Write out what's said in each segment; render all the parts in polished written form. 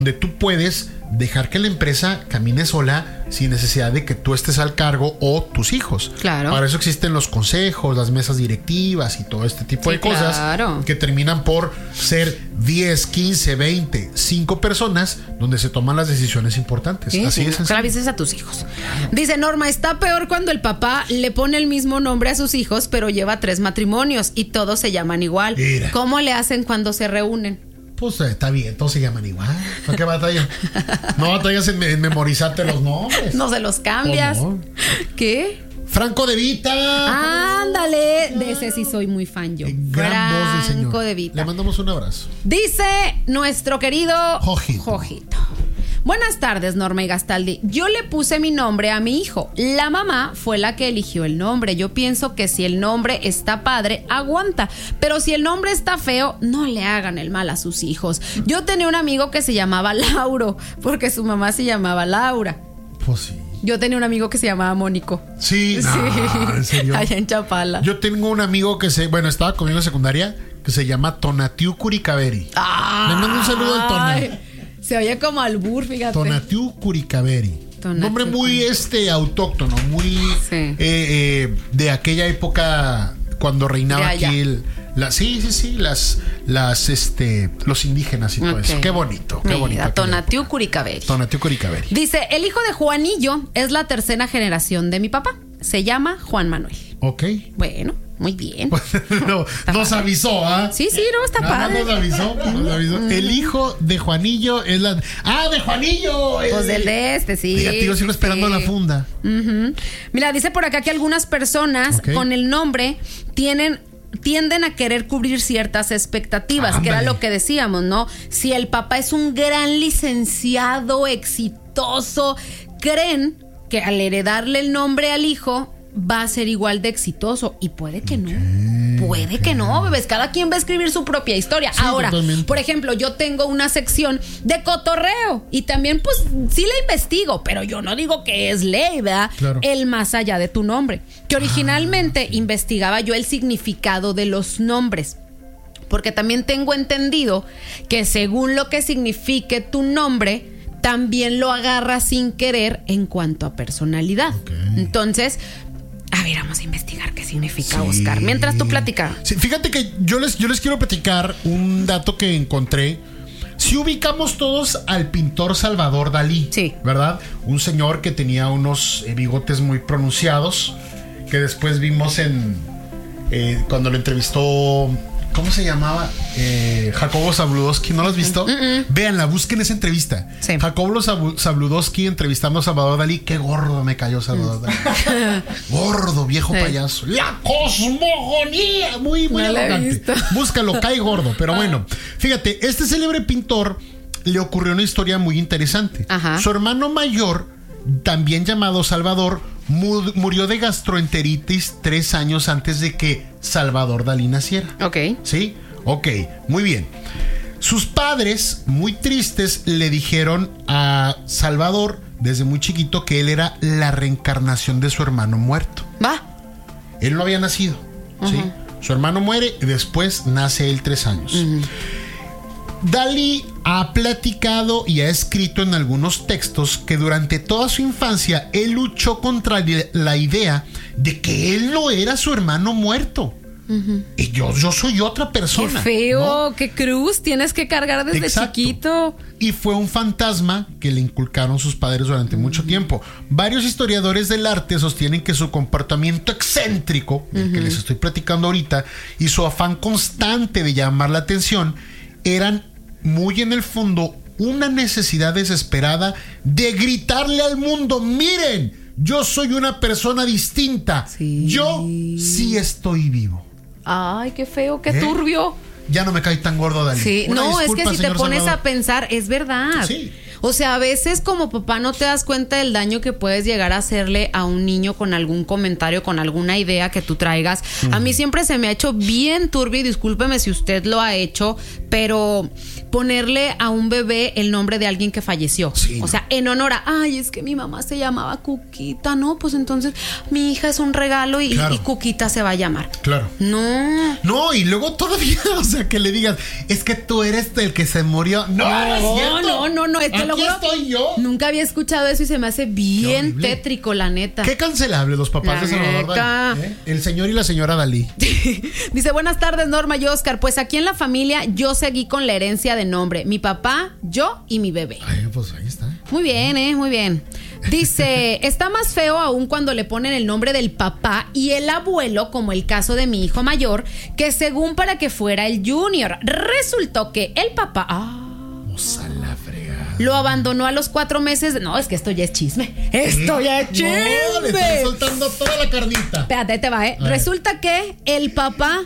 donde tú puedes dejar que la empresa camine sola sin necesidad de que tú estés al cargo o tus hijos. Claro. Para eso existen los consejos, las mesas directivas y todo este tipo de cosas, claro, que terminan por ser 10, 15, 20, 5 personas donde se toman las decisiones importantes. Sí, Así sí, es. que le avises a tus hijos. Dice Norma, está peor cuando el papá le pone el mismo nombre a sus hijos, pero lleva 3 matrimonios y todos se llaman igual. Mira. ¿Cómo le hacen cuando se reúnen? Pues está bien, todos se llaman igual. ¿Para qué batalla? No batallas en memorizarte los nombres. No se los cambias. Oh, no. ¿Qué? Franco De Vita. Ándale, de ese sí soy muy fan yo. Gran voz del señor. Franco De Vita. Le mandamos un abrazo. Dice nuestro querido Jojito. Buenas tardes, Norma y Gastaldi. Yo le puse mi nombre a mi hijo. La mamá fue la que eligió el nombre. Yo pienso que si el nombre está padre, aguanta. Pero si el nombre está feo, no le hagan el mal a sus hijos. Yo tenía un amigo que se llamaba Lauro, porque su mamá se llamaba Laura. Pues sí. Yo tenía un amigo que se llamaba Mónico. Sí, no, en serio. Allá en Chapala. Yo tengo un amigo que estaba conmigo en secundaria, que se llama Tonatiu Curicaveri. Le mando un saludo al Tona. Se oye como albur, fíjate. Tonatiu Curicaveri. Nombre muy autóctono, muy sí, de aquella época cuando reinaba aquí los indígenas y todo eso. Qué bonito, qué bonito. Tonatiu Curicaveri. Tonatiu Curicaveri. Dice, el hijo de Juanillo es la 3ª generación de mi papá. Se llama Juan Manuel. Ok. Bueno, muy bien. No, nos avisó, ¿ah? Sí, no, está padre. Nos avisó. El hijo de Juanillo es la... ¡Ah, de Juanillo! Pues del de sí. Fíjate, yo sigo esperando la funda. Uh-huh. Mira, dice por acá que algunas personas con el nombre tienden a querer cubrir ciertas expectativas, que era lo que decíamos, ¿no? Si el papá es un gran licenciado, exitoso, creen que al heredarle el nombre al hijo va a ser igual de exitoso, y puede que no. Puede que no, bebés. Cada quien va a escribir su propia historia. Sí, ahora, totalmente. por ejemplo, yo tengo una sección de cotorreo y también, pues, sí la investigo, pero yo no digo que es ley, ¿verdad? Claro. El más allá de tu nombre. Que originalmente investigaba yo el significado de los nombres. Porque también tengo entendido que según lo que signifique tu nombre, también lo agarras sin querer en cuanto a personalidad. Okay. Entonces, a ver, vamos a investigar qué significa, Oscar. Mientras tú platicas. Sí, fíjate que yo les quiero platicar un dato que encontré. Si ubicamos todos al pintor Salvador Dalí, sí, ¿verdad? Un señor que tenía unos bigotes muy pronunciados, que después vimos cuando lo entrevistó... ¿Cómo se llamaba? Jacobo Zabludowski. ¿No lo has visto? Véanla, busquen esa entrevista. Sí. Jacobo Zabludowski entrevistando a Salvador Dalí. Qué gordo me cayó Salvador Dalí. Gordo, viejo payaso. La cosmogonía. Muy arrogante. Búscalo, cae gordo. Pero bueno, fíjate, este célebre pintor le ocurrió una historia muy interesante. Su hermano mayor, también llamado Salvador, murió de gastroenteritis 3 años antes de que Salvador Dalí naciera. Ok. ¿Sí? Ok, muy bien. Sus padres, muy tristes, le dijeron a Salvador desde muy chiquito que él era la reencarnación de su hermano muerto. Va. Él no había nacido. ¿Sí? Su hermano muere y después nace él 3 años. Dalí ha platicado y ha escrito en algunos textos que durante toda su infancia él luchó contra la idea de que él no era su hermano muerto. Y yo soy otra persona. Qué feo, ¿no? qué cruz tienes que cargar desde chiquito. Y fue un fantasma que le inculcaron sus padres durante mucho tiempo. Varios historiadores del arte sostienen que su comportamiento excéntrico, del que les estoy platicando ahorita, y su afán constante de llamar la atención eran muy en el fondo una necesidad desesperada de gritarle al mundo: miren, yo soy una persona distinta. Sí. Yo sí estoy vivo. Ay, qué feo, qué turbio. Ya no me cae tan gordo, Dalí. Sí, no, es que si te pones a pensar, es verdad. Sí. O sea, a veces como papá no te das cuenta del daño que puedes llegar a hacerle a un niño con algún comentario, con alguna idea que tú traigas. A mí siempre se me ha hecho bien turbio, y discúlpeme si usted lo ha hecho, pero ponerle a un bebé el nombre de alguien que falleció. Sí, o sea, en honor a, ay, es que mi mamá se llamaba Cuquita, ¿no? Pues entonces mi hija es un regalo y Cuquita se va a llamar. Claro. No, y luego todavía, o sea, que le digas, es que tú eres el que se murió. No, es que aquí estoy yo. Nunca había escuchado eso y se me hace bien tétrico, la neta. Qué cancelable los papás de Salvador Dalí. El señor y la señora Dalí. Dice, buenas tardes, Norma y Oscar. Pues aquí en la familia yo seguí con la herencia de nombre. Mi papá, yo y mi bebé. Ay, pues ahí está. Muy bien, muy bien. Dice, está más feo aún cuando le ponen el nombre del papá y el abuelo, como el caso de mi hijo mayor, que según para que fuera el junior, resultó que el papá... Vamos a la fregada. Lo abandonó a los 4 meses. No, es que esto ya es chisme. Esto ya es chisme. No, le estoy soltando toda la carnita. Espérate, te va, Resulta que el papá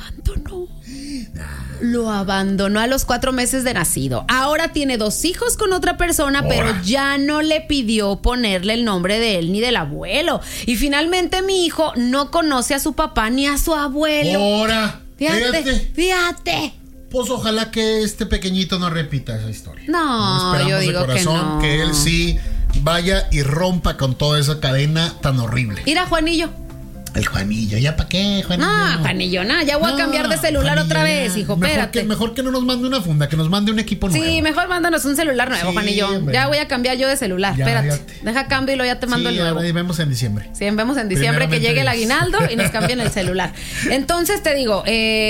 lo abandonó a los 4 meses de nacido. Ahora tiene 2 hijos con otra persona, pero ya no le pidió ponerle el nombre de él ni del abuelo. Y finalmente mi hijo no conoce a su papá ni a su abuelo. Ahora, fíjate. Pues ojalá que este pequeñito no repita esa historia. No, yo digo que no. Que él sí vaya y rompa con toda esa cadena tan horrible. Mira, Juanillo. El Juanillo, ¿ya para qué, Juanillo? No, Juanillo, nada, ya voy a cambiar de celular Juanillo, otra vez, hijo, espérate. Mejor que no nos mande una funda, que nos mande un equipo nuevo. Sí, mejor mándanos un celular nuevo, Juanillo. Hombre. Ya voy a cambiar yo de celular, espérate. Deja cambio y luego ya te mando el nuevo. Sí, vemos en diciembre. Sí, vemos en diciembre que llegue el aguinaldo y nos cambien el celular. Entonces te digo,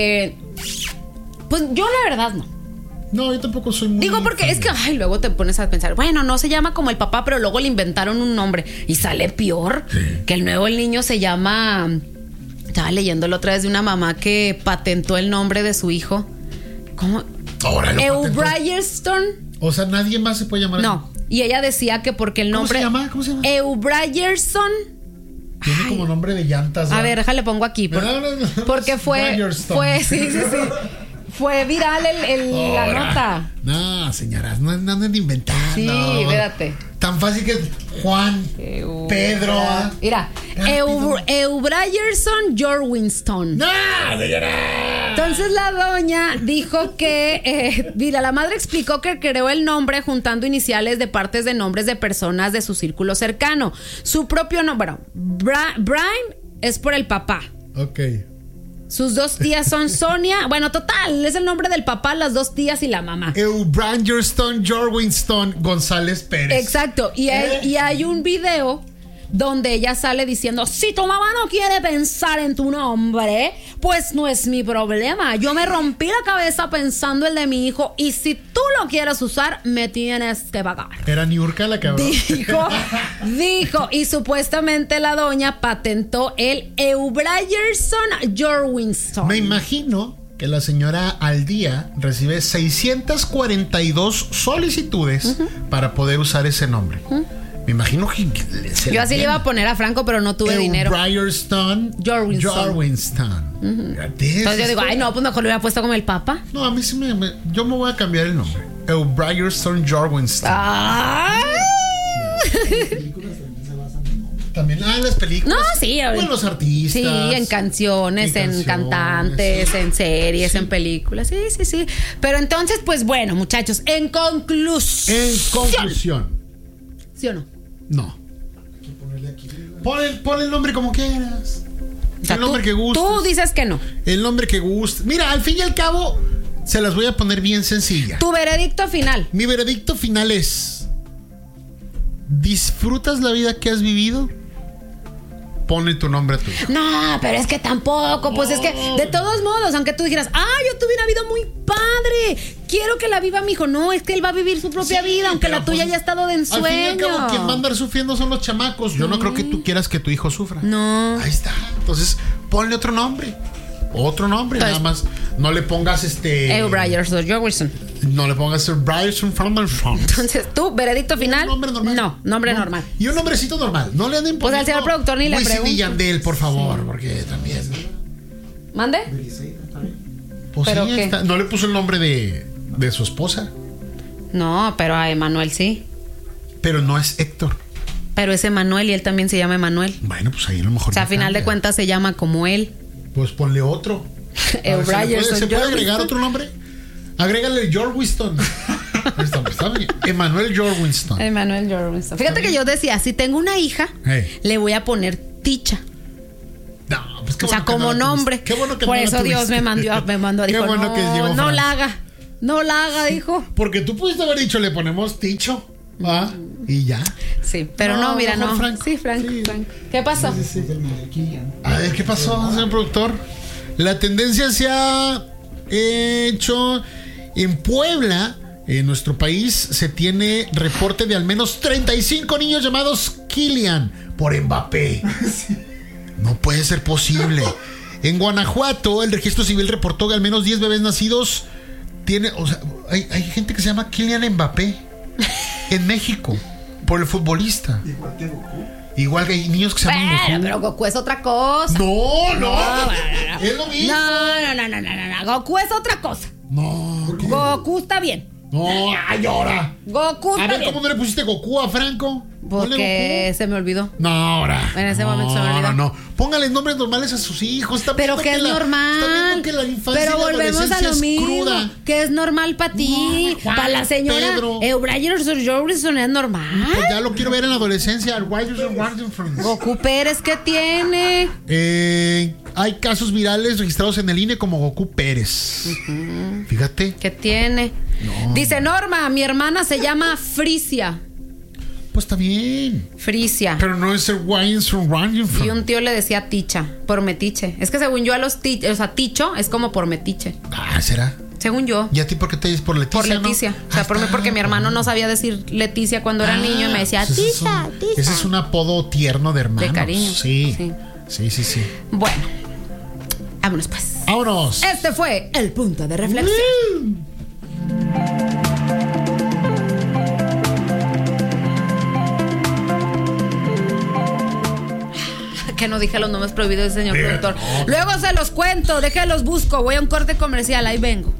pues yo la verdad no. No, yo tampoco soy muy... Digo, porque es que luego te pones a pensar, bueno, no se llama como el papá, pero luego le inventaron un nombre y sale peor. Que el niño se llama... Estaba leyéndolo otra vez de una mamá que patentó el nombre de su hijo. ¿Cómo? Eubrayerson. O sea, nadie más se puede llamar. No, y ella decía que porque el nombre... ¿Cómo se llama? Eubrayerson. Tiene como nombre de llantas. A ver, déjale pongo aquí. Porque fue sí. Fue viral la nota. No, señoras, no anden inventando. Sí, espérate. Tan fácil que Juan, Pedro. Mira, Eubrayerson Jorwinston. ¡No, señora! Entonces la doña dijo que, mira, la madre explicó que creó el nombre juntando iniciales de partes de nombres de personas de su círculo cercano. Su propio nombre, Brian es por el papá. Ok. Sus 2 tías son Sonia. Bueno, total, es el nombre del papá, las 2 tías y la mamá. Eubrayerson Jorwinston González Pérez. Exacto. Y hay un video donde ella sale diciendo, si tu mamá no quiere pensar en tu nombre, pues no es mi problema. Yo me rompí la cabeza pensando el de mi hijo y si tú lo quieres usar, me tienes que pagar. Era Niurka la cabrón. Dijo, y supuestamente la doña patentó el Eubrayerson Jorwinston. Me imagino que la señora al día recibe 642 solicitudes para poder usar ese nombre. Me imagino que... Yo así le iba a poner a Franco, pero no tuve dinero. Eubrayerson Jorwinston. Entonces yo digo, no, pues mejor le hubiera puesto como el papa. No, a mí sí yo me voy a cambiar el nombre. Eubrayerson Jorwinston. También en las películas. No, sí. En los artistas. Sí, en canciones, en cantantes, en series, en películas. Sí. Pero entonces, pues bueno, muchachos, en conclusión. ¿Sí o no? No. Pon el nombre como quieras. O sea, el nombre que guste. Tú dices que no. El nombre que guste. Mira, al fin y al cabo, se las voy a poner bien sencilla. Tu veredicto final. Mi veredicto final es: ¿disfrutas la vida que has vivido? Ponle tu nombre a tu hijo. No, pero es que tampoco. Pues es que, de todos modos, aunque tú dijeras, yo tuve una vida muy padre, quiero que la viva mi hijo. No, es que él va a vivir su propia vida, aunque la tuya ya ha estado de ensueño. Al fin y al cabo, quien va a andar sufriendo son los chamacos. Yo no creo que tú quieras que tu hijo sufra. No. Ahí está. Entonces, ponle otro nombre. Entonces, nada más. No le pongas Eubrayerson Jorwinston. No le pongas Eubrayerson Jorwinston. Entonces, ¿tú, veredicto final? Nombre normal. No, nombre normal. Y un nombrecito normal. No le anden poniendo. Pues al señor productor ni le pregunto. Wisin y Yandel, por favor, porque también. ¿Mande? Pues ¿pero sí, qué? No le puso el nombre de su esposa. No, pero a Emanuel sí. Pero no es Héctor. Pero es Emanuel y él también se llama Emanuel. Bueno, pues ahí a lo mejor. O sea, a final de cuentas se llama como él. Pues ponle otro. Eubrayerson. ¿Se puede agregar otro nombre? Agrégale George Winston. Está bien. Emmanuel George Winston. Fíjate que yo decía, si tengo una hija, le voy a poner Ticha. No, pues qué o sea, como nombre. Qué bueno que por no eso Dios me mandó a dijo, bueno que llegó no la haga. No la haga, dijo. Porque tú pudiste haber dicho, le ponemos Ticho. ¿Va? Y ya. Sí, pero no, mira, no. Frank. Sí, Frank. ¿Qué pasó? Sí. A ver, ¿qué pasó, señor productor? La tendencia se ha hecho en Puebla. En nuestro país se tiene reporte de al menos 35 niños llamados Kylian por Mbappé. Sí. No puede ser posible. En Guanajuato, el registro civil reportó que al menos 10 bebés nacidos tienen. O sea, hay gente que se llama Kylian Mbappé en México por el futbolista. Igual que Goku. Igual que hay niños que se llaman Goku. Pero Goku es otra cosa. No. Es lo mismo. No. Goku es otra cosa. No. Goku está bien. No, ay, ahora. Goku está bien. A ver, ¿cómo no le pusiste Goku a Franco? Porque se me olvidó. No, ahora. En ese momento se me olvidó. No. Póngale nombres normales a sus hijos. Pero que es normal. Está viendo que la infancia pero y la volvemos a lo mismo. Cruda. Que es normal para ti. Para la señora Eubráyer Jorgensen es normal. Pues ya lo quiero ver en la adolescencia. Goku Pérez, ¿qué tiene? Hay casos virales registrados en el INE como Goku Pérez. Fíjate. ¿Qué tiene? No. Dice Norma, mi hermana se llama Frisia. Pues está bien. Frisia. Pero no es el Y un tío le decía Ticha, por metiche. Es que según yo a los Ticho es como por metiche. Ah, ¿será? Según yo. ¿Y a ti por qué te dices por Leticia? Por Leticia. ¿No? O sea, por mí, porque mi hermano no sabía decir Leticia cuando era niño y me decía Ticha. Ese es un apodo tierno de hermanos. De cariño. Sí. Bueno. Vámonos pues. ¡Vámonos! Este fue el punto de reflexión. Que no dije los nombres prohibidos del señor productor. Luego se los cuento, déjenlos busco. Voy a un corte comercial, ahí vengo.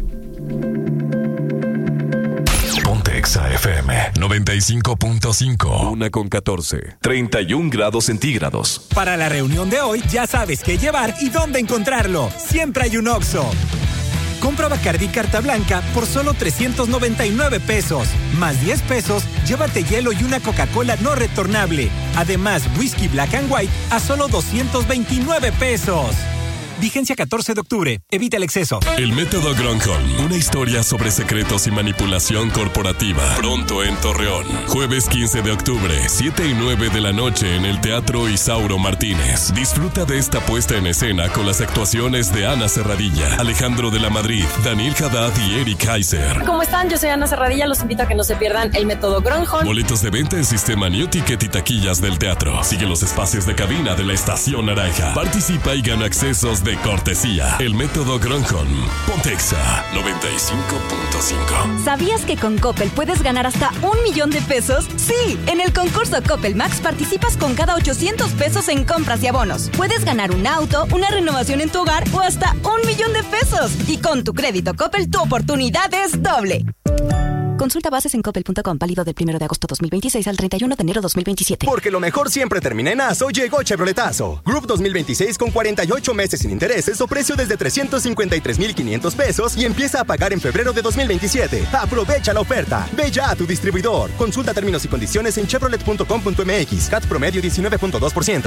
Ponte Exa FM 95.5. 1:14. 31 grados centígrados. Para la reunión de hoy ya sabes qué llevar y dónde encontrarlo. Siempre hay un Oxxo. Compra Bacardí Carta Blanca por solo 399 pesos. Más 10 pesos, llévate hielo y una Coca-Cola no retornable. Además, whisky Black and White a solo 229 pesos. Vigencia 14 de octubre. Evita el exceso. El método Gronholm. Una historia sobre secretos y manipulación corporativa. Pronto en Torreón. Jueves 15 de octubre, 7 y 9 de la noche en el Teatro Isauro Martínez. Disfruta de esta puesta en escena con las actuaciones de Ana Serradilla, Alejandro de la Madrid, Daniel Haddad y Eric Heiser. ¿Cómo están? Yo soy Ana Serradilla. Los invito a que no se pierdan el método Gronholm. Boletos de venta en sistema New Ticket y taquillas del teatro. Sigue los espacios de cabina de la Estación Naranja. Participa y gana accesos de cortesía. El método Gronholm. Ponte Exa 95.5. ¿Sabías que con Coppel puedes ganar hasta 1,000,000 de pesos? Sí, en el concurso Coppel Max participas con cada 800 pesos en compras y abonos. Puedes ganar un auto, una renovación en tu hogar o hasta 1,000,000 de pesos. Y con tu crédito Coppel, tu oportunidad es doble. Consulta bases en coppel.com, válido del 1 de agosto 2026 al 31 de enero 2027. Porque lo mejor siempre termina en ASO, llegó Chevroletazo. Group 2026 con 48 meses sin intereses o precio desde 353,500 pesos y empieza a pagar en febrero de 2027. Aprovecha la oferta. Ve ya a tu distribuidor. Consulta términos y condiciones en chevrolet.com.mx. CAT promedio 19.2%.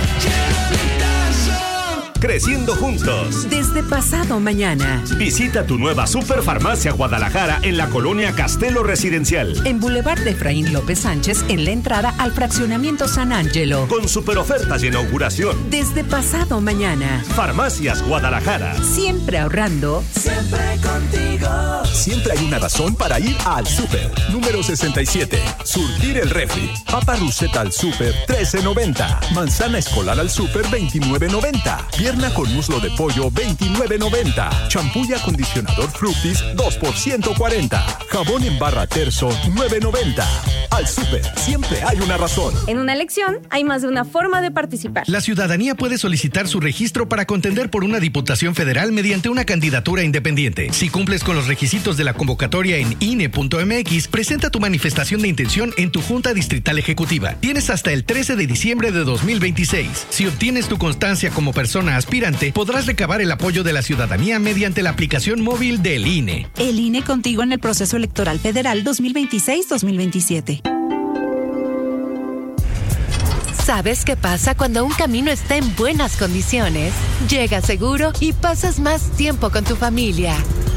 Creciendo juntos. Desde pasado mañana. Visita tu nueva Superfarmacia Guadalajara en la colonia Castelo Residencial. En Boulevard de Efraín López Sánchez, en la entrada al fraccionamiento San Ángelo. Con super ofertas de inauguración. Desde pasado mañana. Farmacias Guadalajara. Siempre ahorrando. Siempre contigo. Siempre hay una razón para ir al súper. Número 67. Surtir el refri. Papa Ruseta al súper, 13.90. Manzana escolar al súper, 29.90. Pierna con muslo de pollo, 29.90. Champú y acondicionador Fructis, 2 por 140. Jabón en barra Terzo, 9.90. Al súper, siempre hay una razón. En una elección hay más de una forma de participar. La ciudadanía puede solicitar su registro para contender por una diputación federal mediante una candidatura independiente. Si cumples con los requisitos de la convocatoria en INE.mx, presenta tu manifestación de intención en tu Junta Distrital Ejecutiva. Tienes hasta el 13 de diciembre de 2026. Si obtienes tu constancia como persona aspirante, podrás recabar el apoyo de la ciudadanía mediante la aplicación móvil del INE. El INE contigo en el proceso electoral federal 2026-2027. ¿Sabes qué pasa cuando un camino está en buenas condiciones? Llegas seguro y pasas más tiempo con tu familia.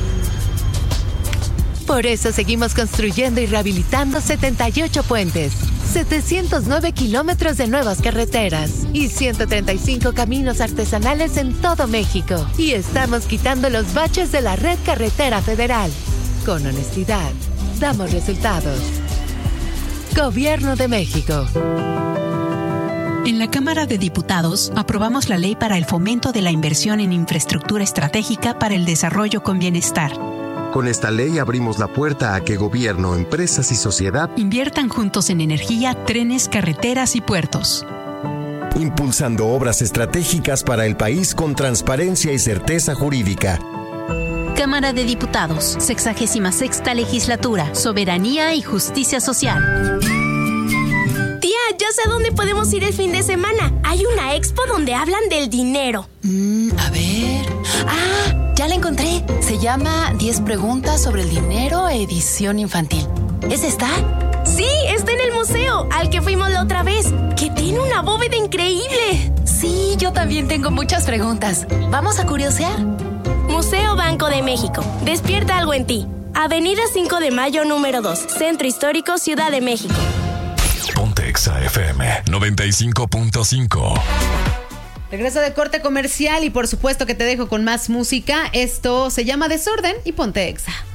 Por eso seguimos construyendo y rehabilitando 78 puentes, 709 kilómetros de nuevas carreteras y 135 caminos artesanales en todo México. Y estamos quitando los baches de la red carretera federal. Con honestidad, damos resultados. Gobierno de México. En la Cámara de Diputados aprobamos la ley para el fomento de la inversión en infraestructura estratégica para el desarrollo con bienestar. Con esta ley abrimos la puerta a que gobierno, empresas y sociedad inviertan juntos en energía, trenes, carreteras y puertos. Impulsando obras estratégicas para el país con transparencia y certeza jurídica. Cámara de Diputados, 66ª Legislatura, Soberanía y Justicia Social. Tía, ya sé dónde podemos ir el fin de semana. Hay una expo donde hablan del dinero. A ver... ya la encontré. Se llama 10 preguntas sobre el dinero, edición infantil. ¿Esa está? Sí, está en el museo, al que fuimos la otra vez, que tiene una bóveda increíble. Sí, yo también tengo muchas preguntas. ¿Vamos a curiosear? Museo Banco de México. Despierta algo en ti. Avenida 5 de Mayo, número 2, Centro Histórico, Ciudad de México. Ponte Exa FM 95.5. Regreso de corte comercial y por supuesto que te dejo con más música. Esto se llama Desorden y Ponte Exa.